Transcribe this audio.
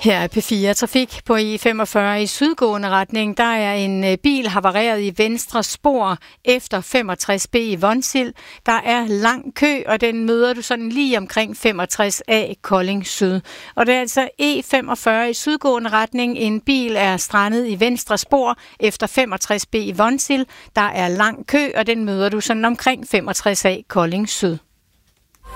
Her er P4 Trafik på E45 i sydgående retning. Der er en bil havareret i venstre spor efter 65B i Vonsild. Der er lang kø, og den møder du sådan lige omkring 65A Kolding Syd. Og det er altså E45 i sydgående retning. En bil er strandet i venstre spor efter 65B i Vonsild. Der er lang kø, og den møder du sådan omkring 65A Kolding Syd.